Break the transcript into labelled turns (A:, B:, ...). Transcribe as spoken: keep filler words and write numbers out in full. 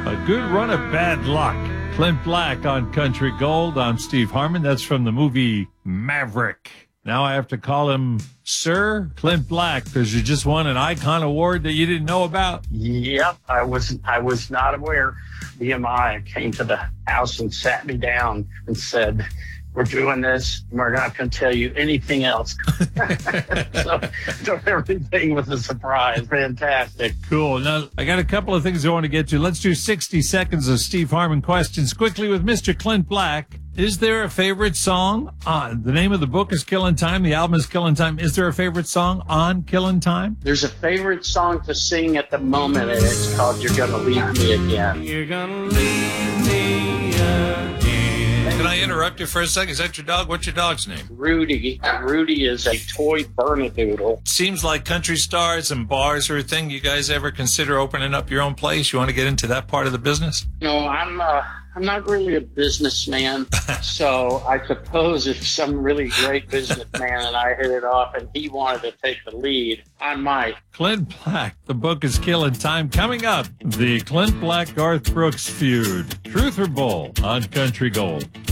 A: A good run of bad luck. Clint Black on Country Gold. I'm Steve Harmon. That's from the movie Maverick. Now I have to call him Sir Clint Black because you just won an Icon Award that you didn't know about.
B: Yep, I was I was not aware. B M I came to the house and sat me down and said, we're doing this, and we're not going to tell you anything else. so, so everything was a surprise. Fantastic.
A: Cool. Now, I got a couple of things I want to get to. Let's do sixty seconds of Steve Harmon questions quickly with Mister Clint Black. Is there a favorite song? Uh, the name of the book is Killin' Time. The album is Killin' Time. Is there a favorite song on Killin' Time?
B: There's a favorite song to sing at the moment, and it's called You're Gonna Leave Me Again.
C: You're gonna leave me again.
A: Can I interrupt you for a second? Is that your dog? What's your dog's name?
B: Rudy. Rudy is a toy Bernedoodle.
A: Seems like country stars and bars are a thing. You guys ever consider opening up your own place? You want to get into that part of the business?
B: No, I'm uh, I'm not really a businessman. So I suppose if some really great businessman and I hit it off and he wanted to take the lead, I might.
A: Clint Black. The book is Killin' Time. Coming up, the Clint Black-Garth Brooks feud. Truth or Bull on Country Gold.